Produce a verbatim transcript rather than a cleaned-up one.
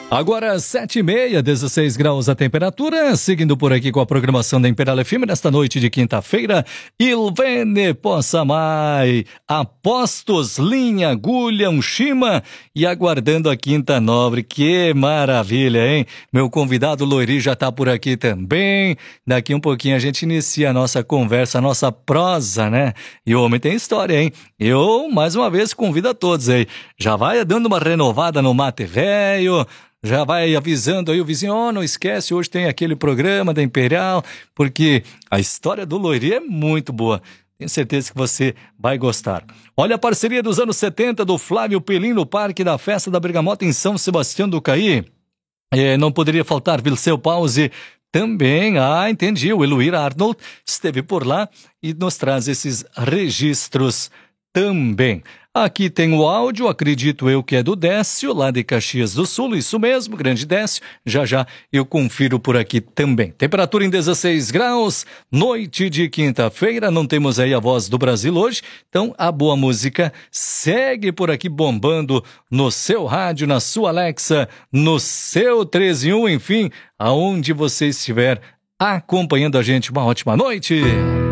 Agora sete e meia, dezesseis graus a temperatura, seguindo por aqui com a programação da Imperial F M nesta noite de quinta-feira. Il Vene Possa Mai, Apostos, Linha, Agulha, um Shima e aguardando a Quinta Nobre. Que maravilha, hein? Meu convidado Loiri já tá por aqui também. Daqui um pouquinho a gente inicia a nossa conversa, a nossa prosa, né? E o homem tem história, hein? Eu, mais uma vez, convido a todos aí. Já vai dando uma renovada no mate velho. Já vai avisando aí o vizinho, oh, não esquece, hoje tem aquele programa da Imperial, porque a história do Loiri é muito boa. Tenho certeza que você vai gostar. Olha a parceria dos anos setenta do Flávio Pelim no Parque da Festa da Bergamota em São Sebastião do Caí. É, não poderia faltar Vilceu Pause também. Ah, entendi, o Eluir Arnold esteve por lá e nos traz esses registros também. Aqui tem o áudio, acredito eu que é do Décio, lá de Caxias do Sul, isso mesmo, grande Décio, já já eu confiro por aqui também. Temperatura em dezesseis graus, noite de quinta-feira, não temos aí a Voz do Brasil hoje, então a boa música segue por aqui bombando no seu rádio, na sua Alexa, no seu três em um, enfim, aonde você estiver acompanhando a gente. Uma ótima noite!